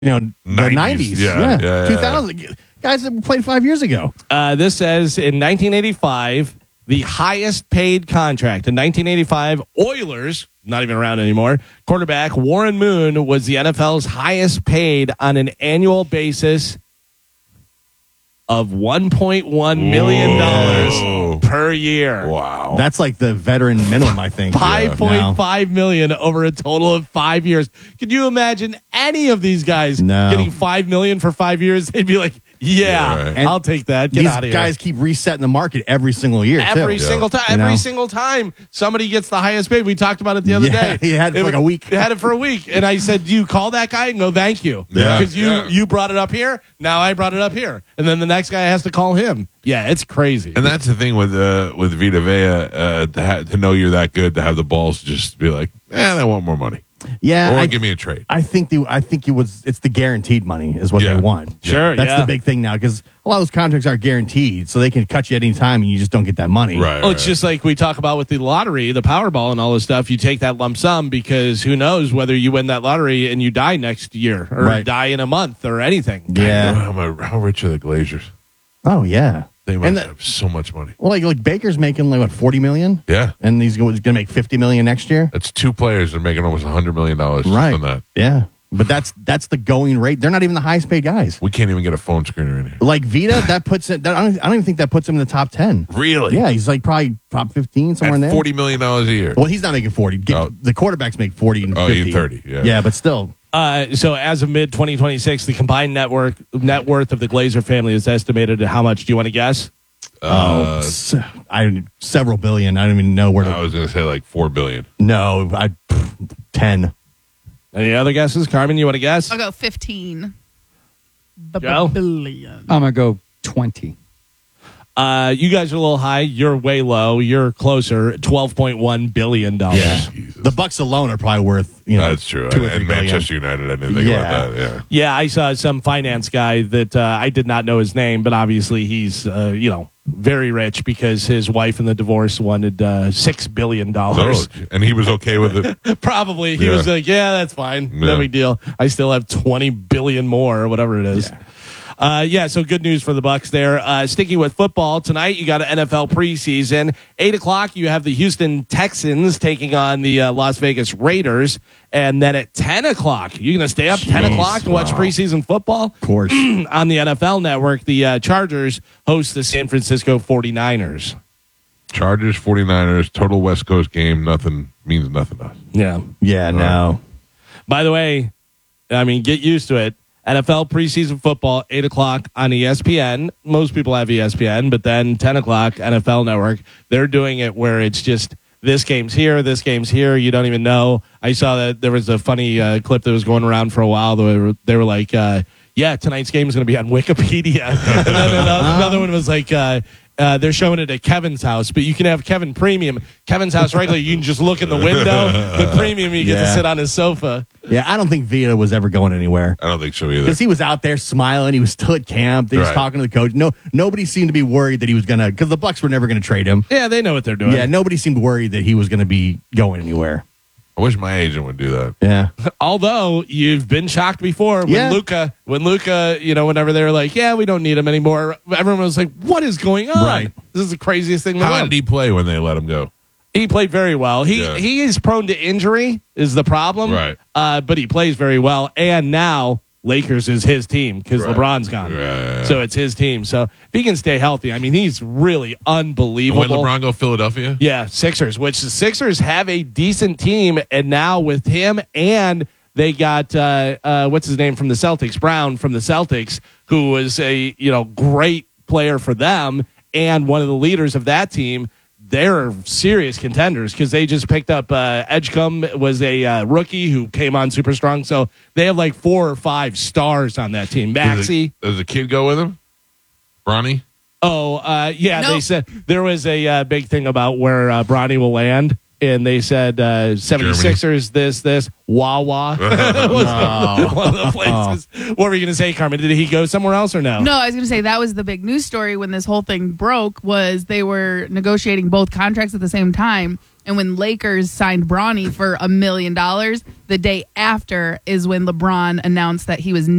the 90s. Yeah. 2000. Guys that played 5 years ago. This says in 1985, the highest paid contract in 1985, Oilers, not even around anymore, quarterback Warren Moon was the NFL's highest paid on an annual basis of $1.1 million per year. Wow. That's like the veteran minimum, I think. $5.5 million over a total of 5 years. Could you imagine any of these guys getting $5 million for 5 years? They'd be like, I'll take that. Get out of here. These guys keep resetting the market every single year. Every single time. Every single time somebody gets the highest paid. We talked about it the other day. He had it for like a week. He had it for a week. And I said, do you call that guy? No, thank you. Because you brought it up here. Now I brought it up here. And then the next guy has to call him. Yeah, it's crazy. And that's the thing with Vita Vea, to know you're that good, to have the balls to just be like, they want more money. Yeah, or give me a trade. I think it's the guaranteed money is what they want. Sure, that's the big thing now, because a lot of those contracts aren't guaranteed, so they can cut you at any time and you just don't get that money. Right. It's just like we talk about with the lottery, the Powerball, and all this stuff. You take that lump sum because who knows whether you win that lottery and you die next year or die in a month or anything. Yeah. How rich are the Glazers? Oh yeah. They must have so much money. Well, like Baker's making like what, $40 million? Yeah, and he's going to make $50 million next year. That's two players that are making almost $100 million. Right. On that. Yeah, but that's the going rate. They're not even the highest paid guys. We can't even get a phone screener in here. Like Vita, that puts it. I don't even think that puts him in the top 10. Really? Yeah, he's like probably top 15 somewhere in there. $40 million a year. Well, he's not making 40. The quarterbacks make 40 and 50. Even 30. Yeah, but still. So as of mid-2026, the combined net worth of the Glazer family is estimated at how much? Do you want to guess? Several billion. I don't even know where. I was going to say like $4 billion. No, 10. Any other guesses, Carmen? You want to guess? I'll go 15 Joe? billion. I'm gonna go 20. You guys are a little high. You're way low. You're closer. $12.1 billion. Yeah. The Bucks alone are probably worth, That's true. $2 or $3 and billion. Manchester United, I didn't think about that. Yeah. Yeah, I saw some finance guy that I did not know his name, but obviously he's, very rich because his wife in the divorce wanted $6 billion. And he was okay with it? Probably. He was like, that's fine. No big deal. I still have 20 billion more or whatever it is. So good news for the Bucks there. Sticking with football, tonight you got an NFL preseason. 8 o'clock, you have the Houston Texans taking on the Las Vegas Raiders. And then at 10 o'clock, you're going to stay up 10 o'clock to watch preseason football? Of course. On the NFL Network, the Chargers host the San Francisco 49ers. Chargers, 49ers, total West Coast game. Nothing means nothing to us. Yeah. Yeah, no. By the way, get used to it. NFL preseason football, 8 o'clock on ESPN. Most people have ESPN, but then 10 o'clock, NFL Network. They're doing it where it's just this game's here, this game's here. You don't even know. I saw that there was a funny clip that was going around for a while. They were like, tonight's game is going to be on Wikipedia. And then another one was like, they're showing it at Kevin's house, but you can have Kevin Premium. Kevin's house regular, you can just look in the window. But Premium, you get to sit on his sofa. Yeah, I don't think Vita was ever going anywhere. I don't think so either. Because he was out there smiling. He was still at camp. He was talking to the coach. Nobody seemed to be worried that he was going to, because the Bucks were never going to trade him. Yeah, they know what they're doing. Yeah, nobody seemed worried that he was going to be going anywhere. I wish my agent would do that. Yeah. Although you've been shocked before when Luka, whenever they were like, we don't need him anymore. Everyone was like, what is going on? Right. This is the craziest thing in the world. How did he play when they let him go? He played very well. He is prone to injury is the problem. Right. But he plays very well. And now Lakers is his team because LeBron's gone. Right. So it's his team. So if he can stay healthy, he's really unbelievable. When LeBron go Philadelphia? Yeah, Sixers, which the Sixers have a decent team. And now with him and they got, what's his name from the Celtics, Brown from the Celtics, who was a great player for them and one of the leaders of that team. They're serious contenders because they just picked up Edgecombe was a rookie who came on super strong. So they have like 4 or 5 stars on that team. Maxey. Does the kid go with him? Bronny? Oh, They said there was a big thing about where Bronny will land. And they said 76ers, this, Wawa. One of the places. What were you going to say, Carmen? Did he go somewhere else or no? No, I was going to say that was the big news story when this whole thing broke was they were negotiating both contracts at the same time. And when Lakers signed Bronny for $1 million, the day after is when LeBron announced that he was